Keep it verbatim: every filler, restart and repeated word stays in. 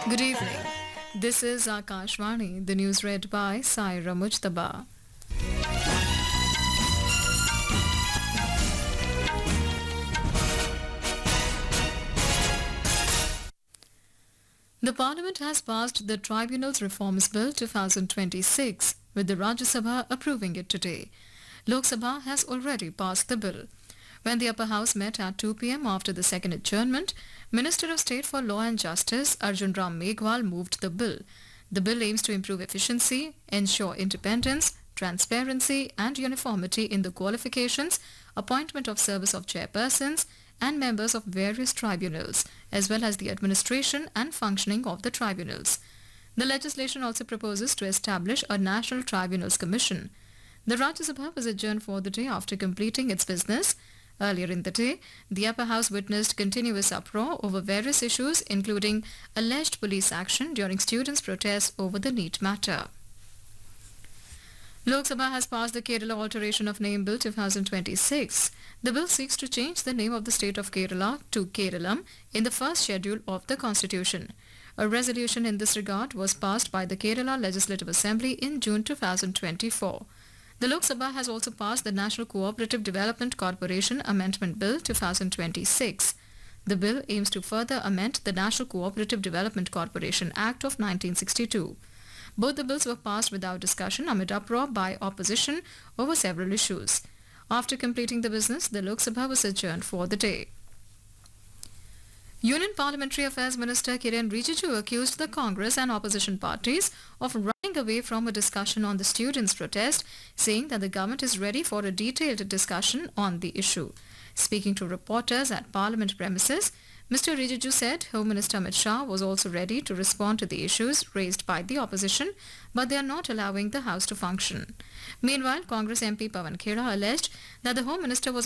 Good evening. This is Akashvani, the news read by Saira Mujtaba. The Parliament has passed the Tribunals Reforms Bill twenty twenty-six, with the Rajya Sabha approving it today. Lok Sabha has already passed the bill. When the upper house met at two p m after the second adjournment, Minister of State for Law and Justice Arjun Ram Meghwal moved the bill. The bill aims to improve efficiency, ensure independence, transparency and uniformity in the qualifications, appointment of service of chairpersons and members of various tribunals, as well as the administration and functioning of the tribunals. The legislation also proposes to establish a National Tribunals Commission. The Rajya Sabha was adjourned for the day after completing its business. Earlier in the day, the upper house witnessed continuous uproar over various issues, including alleged police action during students' protests over the NEET matter. Lok Sabha has passed the Kerala Alteration of Name Bill twenty twenty-six. The bill seeks to change the name of the state of Kerala to Keralam in the first schedule of the Constitution. A resolution in this regard was passed by the Kerala Legislative Assembly in June twenty twenty-four. The Lok Sabha has also passed the National Cooperative Development Corporation Amendment Bill twenty twenty-six. The bill aims to further amend the National Cooperative Development Corporation Act of nineteen sixty-two. Both the bills were passed without discussion amid uproar by opposition over several issues. After completing the business, the Lok Sabha was adjourned for the day. Union Parliamentary Affairs Minister Kiren Rijiju accused the Congress and opposition parties of running away from a discussion on the students' protest, saying that the government is ready for a detailed discussion on the issue. Speaking to reporters at Parliament premises, Mister Rijiju said Home Minister Amit Shah was also ready to respond to the issues raised by the opposition, but they are not allowing the House to function. Meanwhile, Congress M P Pawan Khera alleged that the Home Minister was